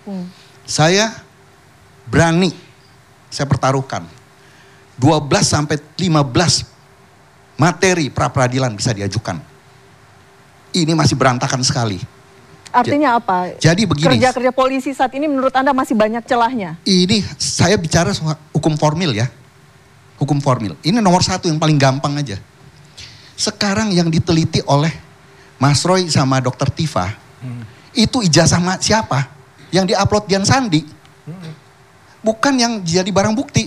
Saya berani, saya pertaruhkan 12 sampai 15 materi pra-peradilan bisa diajukan. Ini masih berantakan sekali. Artinya apa? Jadi begini. Kerja-kerja polisi saat ini menurut Anda masih banyak celahnya? Ini saya bicara soal hukum formil ya. Hukum formil. Ini nomor 1 yang paling gampang aja. Sekarang yang diteliti oleh Mas Roy sama Dr. Tifa, itu ijazah siapa? Yang diupload Dian Sandi. Bukan yang jadi barang bukti.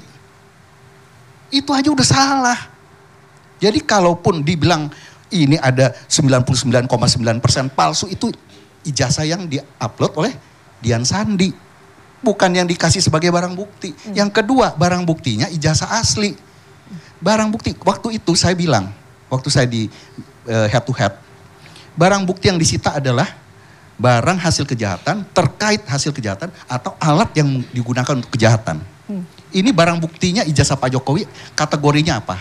Itu aja udah salah. Jadi kalaupun dibilang ini ada 99,9% palsu, itu ijazah yang diupload oleh Dian Sandi. Bukan yang dikasih sebagai barang bukti. Yang kedua, barang buktinya ijazah asli. Barang bukti, waktu itu saya bilang, waktu saya di head to head, barang bukti yang disita adalah barang hasil kejahatan, terkait hasil kejahatan, atau alat yang digunakan untuk kejahatan. Ini barang buktinya ijazah Pak Jokowi, kategorinya apa?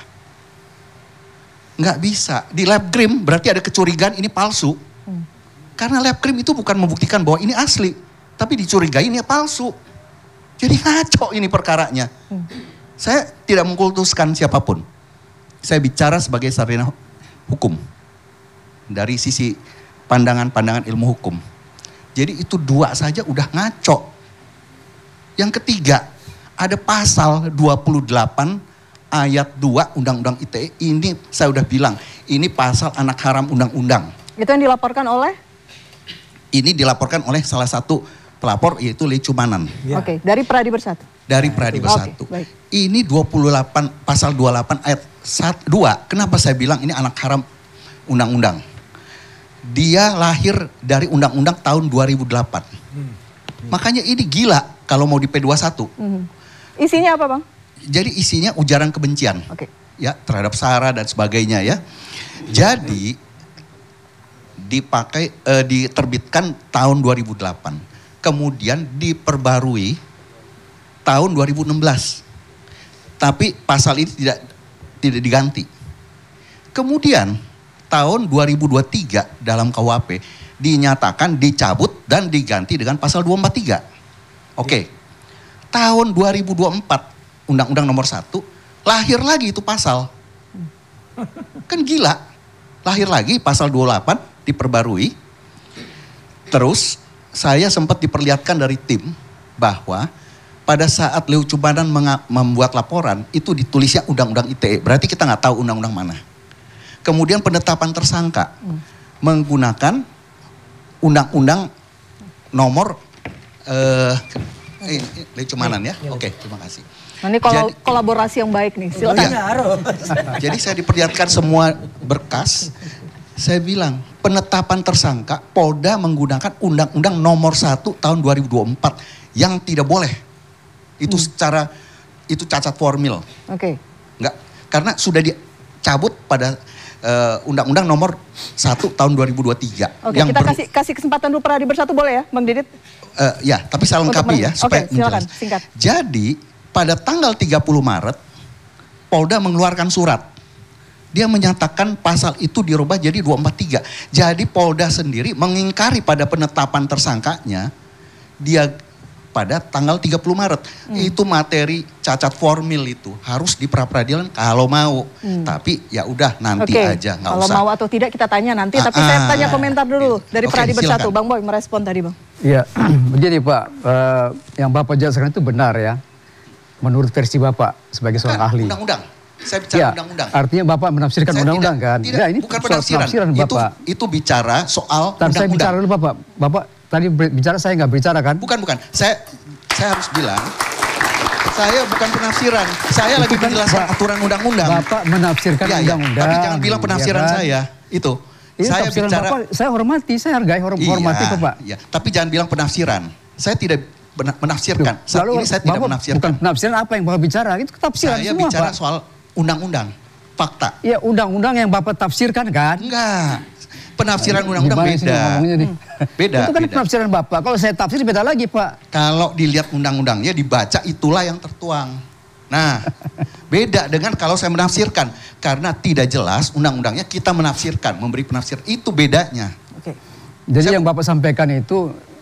Nggak bisa. Di lab krim berarti ada kecurigaan ini palsu. Karena lab krim itu bukan membuktikan bahwa ini asli, tapi dicurigai ini palsu. Jadi ngaco ini perkaranya. Saya tidak mengkultuskan siapapun. Saya bicara sebagai sarjana hukum. Dari sisi pandangan-pandangan ilmu hukum. Jadi itu 2 saja udah ngaco. Yang ketiga, ada pasal 28 ayat 2 Undang-Undang ITE. Ini saya udah bilang, ini pasal anak haram undang-undang. Itu yang dilaporkan oleh? Ini dilaporkan oleh salah satu pelapor yaitu Lecu Manan. Ya. Oke, dari Pradi Bersatu. Dari Pradi Bersatu. Ini 28 pasal 28 ayat 2. Kenapa saya bilang ini anak haram undang-undang? Dia lahir dari undang-undang tahun 2008. Makanya ini gila kalau mau di P21. Isinya apa, Bang? Jadi isinya ujaran kebencian. Ya, terhadap SARA dan sebagainya ya. Jadi diterbitkan tahun 2008. Kemudian diperbarui tahun 2016. Tapi pasal ini tidak diganti. Kemudian tahun 2023 dalam KUHP dinyatakan dicabut dan diganti dengan pasal 243. Oke. Tahun 2024 Undang-Undang nomor 1 lahir lagi itu pasal. Kan gila. Lahir lagi pasal 28 diperbarui. Terus saya sempat diperlihatkan dari tim bahwa pada saat Lecu Manan membuat laporan itu ditulisnya Undang-Undang ITE. Berarti kita nggak tahu undang-undang mana. Kemudian penetapan tersangka menggunakan Undang-Undang nomor Lecu Manan ya. Oke, terima kasih. Ini kolaborasi yang baik nih, silakan. Jadi saya diperlihatkan semua berkas. Saya bilang, penetapan tersangka Polda menggunakan Undang-Undang nomor 1 tahun 2024 yang tidak boleh. Itu secara, itu cacat formil. Enggak, karena sudah dicabut pada Undang-Undang nomor 1 tahun 2023. Yang kita kasih kesempatan dulu Pradi Bersatu boleh ya, Bang Didit? Ya, tapi saya lengkapi ya, supaya silakan, singkat. Jadi, pada tanggal 30 Maret, Polda mengeluarkan surat. Dia menyatakan pasal itu dirubah jadi 243. Jadi Polda sendiri mengingkari pada penetapan tersangkanya dia pada tanggal 30 Maret. Itu materi cacat formil itu harus di pra-peradilan kalau mau. Tapi ya udah nanti aja, nggak usah. Kalau mau atau tidak kita tanya nanti. Tapi saya tanya komentar dulu dari Pradi Bersatu. Bang Boy merespon tadi, Bang. Iya, begini Pak, yang Bapak jelaskan itu benar ya. Menurut versi Bapak sebagai seorang ahli. Undang-undang. Saya bicara undang-undang. Artinya Bapak menafsirkan undang-undang kan? Tidak, ya, ini bukan penafsiran. Bapak. Itu bicara soal undang-undang. Saya bicara dulu Bapak. Bapak tadi bicara, saya nggak bicara kan? Bukan. Saya harus bilang, saya bukan penafsiran. Saya lagi menjelaskan aturan undang-undang. Bapak menafsirkan undang-undang. Tapi jangan bilang penafsiran saya. Itu. Saya bicara. Bapak, saya hormati, saya hargai, hormati Bapak. Iya, tapi jangan bilang penafsiran. Saya tidak menafsirkan. Saat ini saya tidak menafsirkan. Bukan penafsiran, apa yang Bapak bicara? Itu tafsiran saya semua, bicara Pak. soal undang-undang, fakta. Iya, undang-undang yang Bapak tafsirkan kan? Enggak. Penafsiran undang-undang beda. Beda. Itu kan penafsiran Bapak. Kalau saya tafsir beda lagi, Pak. Kalau dilihat undang-undangnya dibaca itulah yang tertuang. Nah, beda dengan kalau saya menafsirkan. Karena tidak jelas undang-undangnya kita menafsirkan, memberi penafsir. Itu bedanya. Jadi yang Bapak sampaikan itu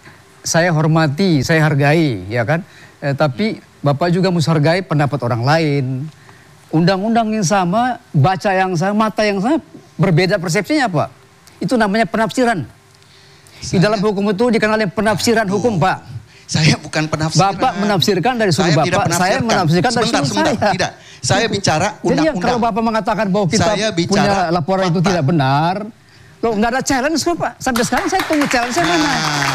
saya hormati, saya hargai, ya kan. Tapi Bapak juga mesti hargai pendapat orang lain. Undang-undang yang sama, baca yang sama, mata yang sama, berbeda persepsinya Pak. Itu namanya penafsiran. Di dalam hukum itu dikenal dengan penafsiran hukum Pak. Saya bukan penafsiran. Bapak menafsirkan dari sudut Bapak, saya menafsirkan dari sudut saya. Tidak, saya bicara undang-undang. Jadi kalau Bapak mengatakan bahwa kita punya laporan itu tidak benar, loh nggak ada challenge kok Pak. Sampai sekarang saya tunggu challenge-nya mana.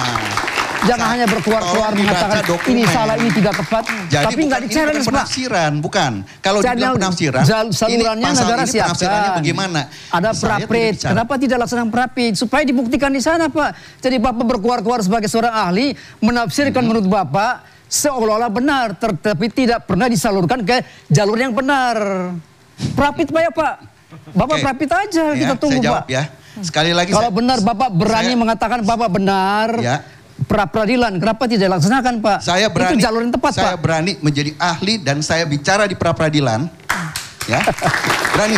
Jangan hanya berkeluar-keluar mengatakan ini salah, ini tidak tepat. Jadi tapi nggak di-challenge Pak. Penafsiran, bukan. Kalau dibilang penafsiran, salurannya negara siapkan. Penafsirannya bagaimana? Ada praprit. Kenapa tidak laksanakan praprit? Supaya dibuktikan di sana Pak. Jadi Bapak berkeluar-keluar sebagai seorang ahli, menafsirkan menurut Bapak seolah-olah benar, tapi tidak pernah disalurkan ke jalur yang benar. Praprit banyak Pak. Bapak praprit aja, kita tunggu saya jawab, Pak. Ya. Sekali lagi. Kalau benar Bapak berani mengatakan Bapak benar. Ya. Pra-peradilan, kenapa tidak dilaksanakan Pak? Saya berani, itu jalur yang tepat saya Pak. berani menjadi ahli dan saya bicara di pra-peradilan. Ya, berani.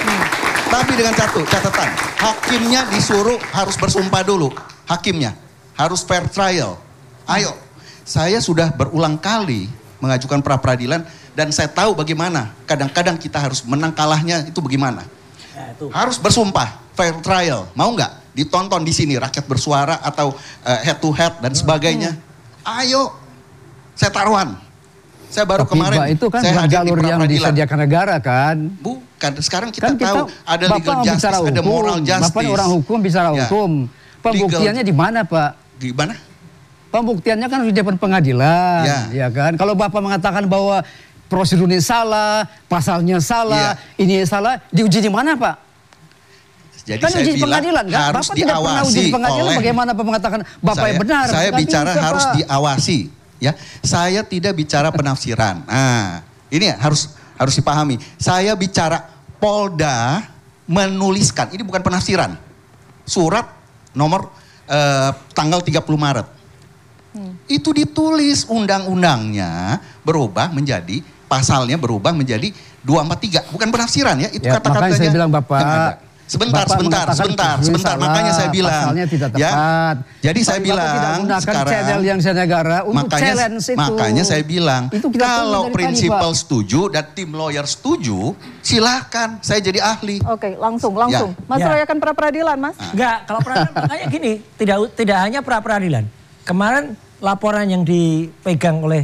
Tapi dengan satu catatan, hakimnya disuruh harus bersumpah dulu. Hakimnya harus fair trial. Ayo, saya sudah berulang kali mengajukan pra-peradilan dan saya tahu bagaimana. Kadang-kadang kita harus menang kalahnya itu bagaimana. Harus bersumpah, fair trial. Mau nggak? Ditonton di sini rakyat bersuara atau head to head dan sebagainya. Ayo, saya taruhan. Saya baru tapi kemarin. Itu kan saya jalur yang disediakan negara kan. Bukan, sekarang kita, kan tahu ada legal justice, ada moral justice. Bapak orang hukum bicara hukum. Pembuktiannya di mana Pak? Gimana? Pembuktiannya kan harus di depan pengadilan, ya kan. Kalau Bapak mengatakan bahwa prosedurnya salah, pasalnya salah, ini salah, diuji di mana Pak? Jadi kan saya uji bilang pengadilan kan? harus Bapak tidak pernah uji di pengadilan, oleh, bagaimana Bapak mengatakan Bapak yang benar? Saya bicara harus diawasi, ya. Saya tidak bicara penafsiran. Nah, ini harus dipahami. Saya bicara Polda menuliskan, ini bukan penafsiran. Surat nomor tanggal 30 Maret. Itu ditulis undang-undangnya berubah menjadi, pasalnya berubah menjadi 243. Bukan penafsiran ya, itu kata-katanya. Makanya saya bilang Bapak. Sebentar. Makanya saya bilang. Pasalnya tidak tepat. Ya, jadi saya bilang sekarang channel yang saya negara untuk challenge itu. Makanya saya bilang, kalau prinsipal setuju dan tim lawyer setuju, silahkan saya jadi ahli. Oke, langsung. Mas Roy akan pra-peradilan, Mas? Enggak, kalau peradilan makanya gini, tidak hanya pra-peradilan. Kemarin laporan yang dipegang oleh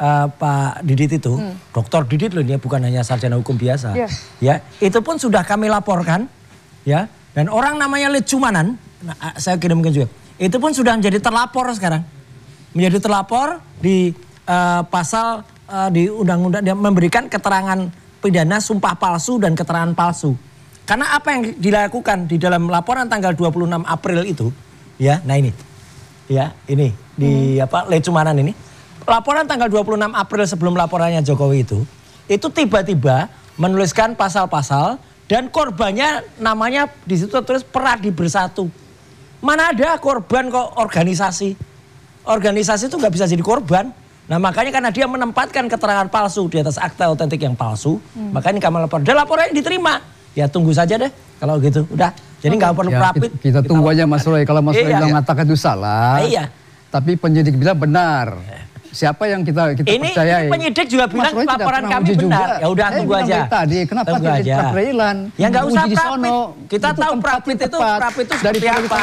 Pak Didit itu, Dr. Didit loh, dia bukan hanya sarjana hukum biasa. Ya, itu pun sudah kami laporkan. Ya, dan orang namanya Lecumanan, saya kirimkan juga. Itu pun sudah menjadi terlapor sekarang. Menjadi terlapor di pasal di undang-undang dia memberikan keterangan pidana sumpah palsu dan keterangan palsu. Karena apa yang dilakukan di dalam laporan tanggal 26 April itu, ya, nah ini. Ya, ini di Lecumanan ini. Laporan tanggal 26 April sebelum laporannya Jokowi itu tiba-tiba menuliskan pasal-pasal dan korbannya namanya di situ tertulis Peradi Bersatu. Mana ada korban kok organisasi. Organisasi itu nggak bisa jadi korban. Nah makanya karena dia menempatkan keterangan palsu di atas akta otentik yang palsu. Makanya kami lapor. Dan laporannya diterima. Ya tunggu saja deh kalau gitu. Udah. Jadi nggak perlu prapit. Kita tunggu aja Mas Roy. Kalau Mas Roy bilang mengatakan itu salah. Tapi penyidik bilang benar. Siapa yang kita percayai? Ini penyidik juga bilang laporan kami benar. Ya udah tunggu aja. Tadi kenapa tidak di pra-peradilan? Ya nggak usah prapit. Kita tahu prapit itu seperti apa.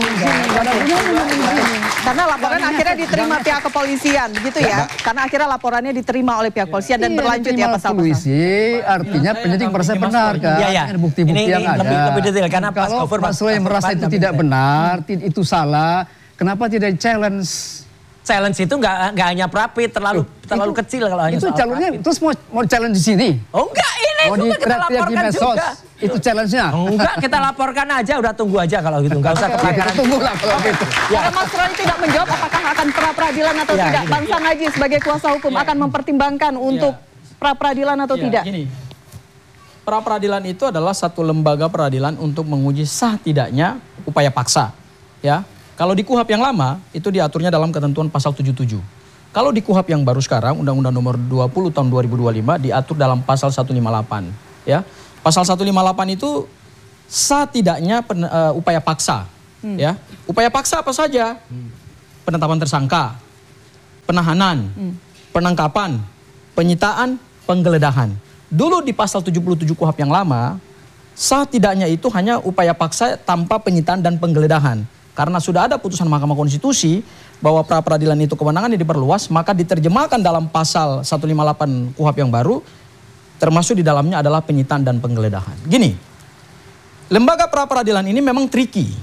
Karena laporan akhirnya diterima pihak kepolisian, gitu ya? Karena akhirnya laporannya diterima oleh pihak kepolisian dan berlanjut ya pasal-pasal. Polisi artinya penyidik merasa benar kan? Iya. Bukti-bukti yang ada. Lebih detail karena kalau Mas Roy merasa itu tidak benar, itu salah, kenapa tidak challenge? Challenge itu nggak hanya prapit, terlalu kecil kalau hanya itu jalurnya prapit. Terus mau challenge di sini? Oh enggak, ini juga kita laporkan juga. Itu challenge-nya? Enggak, kita laporkan aja, udah tunggu aja kalau gitu. Enggak usah kepikiran. Kita tunggu lah kalau gitu. Karena Mas Roy tidak menjawab apakah akan pra-peradilan atau tidak. Bang Sangaji sebagai kuasa hukum akan mempertimbangkan untuk pra-peradilan atau tidak. Gini, pra-peradilan itu adalah satu lembaga peradilan untuk menguji sah tidaknya upaya paksa. Ya. Kalau di KUHP yang lama, itu diaturnya dalam ketentuan pasal 77. Kalau di KUHP yang baru sekarang, Undang-Undang Nomor 20 Tahun 2025 diatur dalam pasal 158. Ya, pasal 158 itu sah tidaknya upaya paksa. Ya, upaya paksa apa saja? penetapan tersangka, penahanan, penangkapan, penyitaan, penggeledahan. Dulu di pasal 77 KUHP yang lama, sah tidaknya itu hanya upaya paksa tanpa penyitaan dan penggeledahan. Karena sudah ada putusan Mahkamah Konstitusi bahwa pra peradilan itu kewenangannya diperluas, maka diterjemahkan dalam pasal 158 KUHP yang baru, termasuk di dalamnya adalah penyitaan dan penggeledahan. Gini, lembaga pra peradilan ini memang tricky.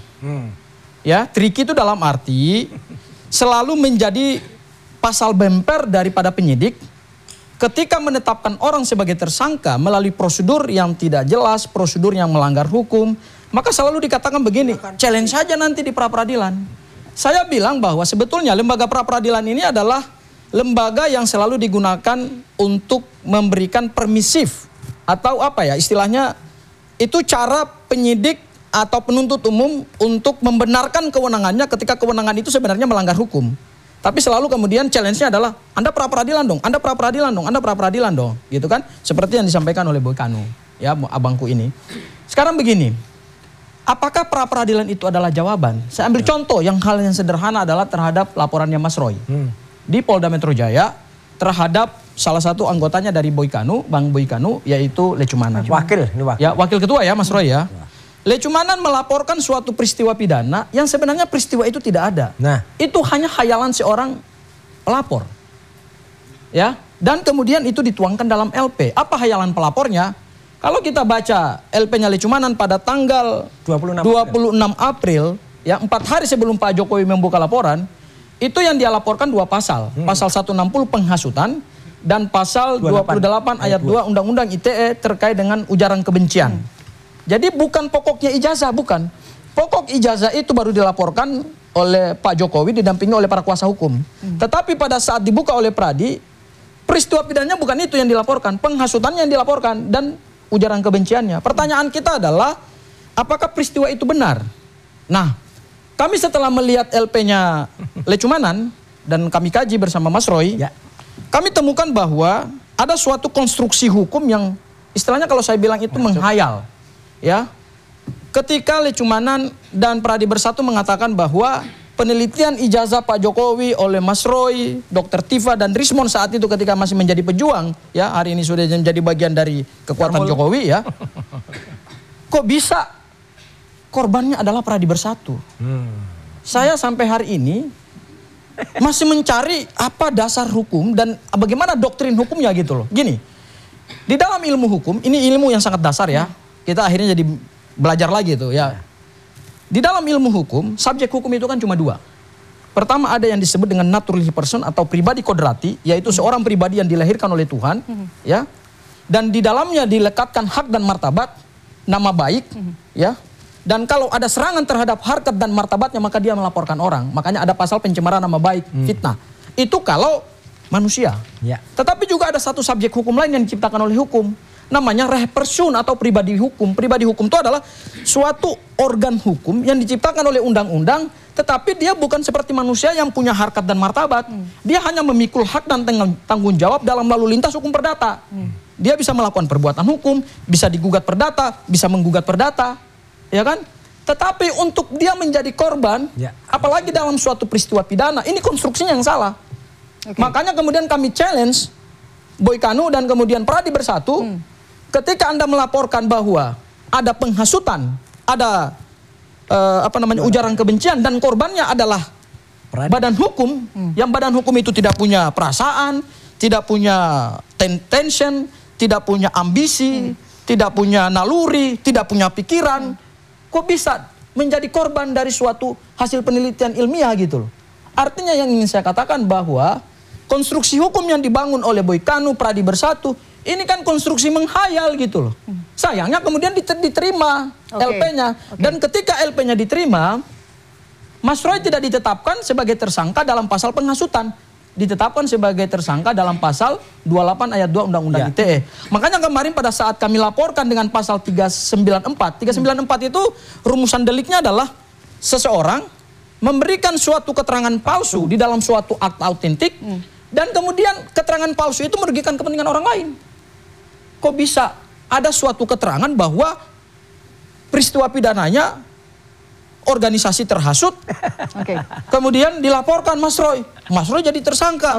Ya, tricky itu dalam arti selalu menjadi pasal bemper daripada penyidik ketika menetapkan orang sebagai tersangka melalui prosedur yang tidak jelas, prosedur yang melanggar hukum, maka selalu dikatakan begini, challenge saja nanti di pra peradilan. Saya bilang bahwa sebetulnya lembaga pra peradilan ini adalah lembaga yang selalu digunakan untuk memberikan permisif atau apa ya istilahnya, itu cara penyidik atau penuntut umum untuk membenarkan kewenangannya ketika kewenangan itu sebenarnya melanggar hukum. Tapi selalu kemudian challenge-nya adalah Anda pra peradilan dong, Anda pra peradilan dong, Anda pra peradilan dong, gitu kan? Seperti yang disampaikan oleh Boy Kanu, ya abangku ini. Sekarang begini, apakah pra peradilan itu adalah jawaban? Saya ambil contoh yang hal yang sederhana adalah terhadap laporannya Mas Roy di Polda Metro Jaya terhadap salah satu anggotanya dari Boy Kanu, Bang Boy Kanu, yaitu Lecumanan. Wakil. Ya, wakil ketua ya Mas Roy ya. Lecumanan melaporkan suatu peristiwa pidana yang sebenarnya peristiwa itu tidak ada. Nah, itu hanya khayalan seorang pelapor. Ya, dan kemudian itu dituangkan dalam LP. Apa khayalan pelapornya? Kalau kita baca LP-nya Lecumanan pada tanggal 26 April, ya 4 hari sebelum Pak Jokowi membuka laporan, itu yang dia laporkan 2 pasal. Pasal 160 penghasutan dan pasal 28 ayat 2 Undang-Undang ITE terkait dengan ujaran kebencian. Jadi bukan pokoknya ijazah, bukan. Pokok ijazah itu baru dilaporkan oleh Pak Jokowi didampingi oleh para kuasa hukum. Tetapi pada saat dibuka oleh Pradi, peristiwa pidananya bukan itu yang dilaporkan, penghasutannya yang dilaporkan dan ujaran kebenciannya. Pertanyaan kita adalah, apakah peristiwa itu benar? Nah, kami setelah melihat LP-nya Lecumanan dan kami kaji bersama Mas Roy, kami temukan bahwa ada suatu konstruksi hukum yang istilahnya kalau saya bilang itu menghayal. Ya, ketika Lecumanan dan Pradi Bersatu mengatakan bahwa penelitian ijazah Pak Jokowi oleh Mas Roy, Dr. Tifa dan Rismon saat itu ketika masih menjadi pejuang, ya hari ini sudah menjadi bagian dari kekuatan Jokowi ya. Kok bisa korbannya adalah Pradi Bersatu? Saya sampai hari ini masih mencari apa dasar hukum dan bagaimana doktrin hukumnya gitu loh. Gini, di dalam ilmu hukum, ini ilmu yang sangat dasar ya. Kita akhirnya jadi belajar lagi tuh ya. Di dalam ilmu hukum, subjek hukum itu kan cuma 2. Pertama ada yang disebut dengan naturally person atau pribadi kodrati, yaitu seorang pribadi yang dilahirkan oleh Tuhan, ya. Dan di dalamnya dilekatkan hak dan martabat, nama baik, ya. Dan kalau ada serangan terhadap harkat dan martabatnya maka dia melaporkan orang. Makanya ada pasal pencemaran nama baik, fitnah. Itu kalau manusia. Ya. Tetapi juga ada satu subjek hukum lain yang diciptakan oleh hukum. Namanya reh person atau pribadi hukum. Pribadi hukum itu adalah suatu organ hukum yang diciptakan oleh undang-undang, tetapi dia bukan seperti manusia yang punya harkat dan martabat. Dia hanya memikul hak dan tanggung jawab dalam lalu lintas hukum perdata. Dia bisa melakukan perbuatan hukum, bisa digugat perdata, bisa menggugat perdata, ya kan? Tetapi untuk dia menjadi korban, apalagi dalam suatu peristiwa pidana, ini konstruksinya yang salah. Makanya kemudian kami challenge Boy Kanu dan kemudian Pradi Bersatu. Ketika Anda melaporkan bahwa ada penghasutan, ada ujaran kebencian dan korbannya adalah badan hukum, yang badan hukum itu tidak punya perasaan, tidak punya tension, tidak punya ambisi, tidak punya naluri, tidak punya pikiran, kok bisa menjadi korban dari suatu hasil penelitian ilmiah gitu loh. Artinya yang ingin saya katakan bahwa konstruksi hukum yang dibangun oleh Boy Kanu, Pradi Bersatu, ini kan konstruksi menghayal gitu loh. Sayangnya kemudian diterima LP-nya. Dan ketika LP-nya diterima, Mas Roy tidak ditetapkan sebagai tersangka dalam pasal penghasutan. Ditetapkan sebagai tersangka dalam pasal 28 ayat 2 Undang-Undang ITE. Makanya kemarin pada saat kami laporkan dengan pasal 394. 394 itu rumusan deliknya adalah seseorang memberikan suatu keterangan palsu di dalam suatu akta autentik. Dan kemudian keterangan palsu itu merugikan kepentingan orang lain. Kok bisa ada suatu keterangan bahwa peristiwa pidananya organisasi terhasut. Oke. Kemudian dilaporkan Mas Roy. Mas Roy jadi tersangka.